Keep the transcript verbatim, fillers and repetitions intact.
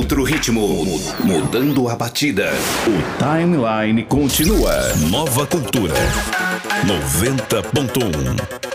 outro ritmo, mudando a batida. O timeline continua. Nova Cultura noventa ponto um.